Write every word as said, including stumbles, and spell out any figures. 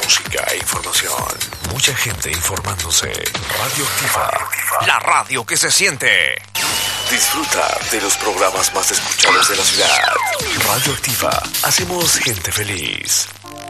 música e información. Mucha gente informándose. Radioactiva. La radio que se siente. Disfruta de los programas más escuchados de la ciudad. Radioactiva. Hacemos gente feliz.